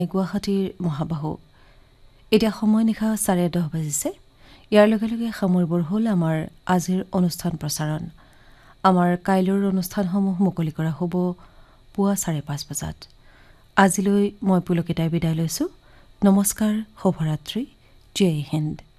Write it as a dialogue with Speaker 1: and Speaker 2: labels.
Speaker 1: গুৱাহাটীৰ মহাবাহু এতিয়া সময় নিশা 10:30 বাজিছে ইয়াৰ লগে লগে সামৰিবৰ হ'ল আমাৰ আজিৰ অনুষ্ঠান প্ৰচাৰণ আমাৰ কাইলৈৰ অনুষ্ঠানসমূহ মুকলি কৰা হ'ব পুৱা 5:30 বজাত আজিলৈ মই পুলকিতাই বিদায় লৈছো নমস্কাৰ শুভৰাত্ৰি জয় হিন্দ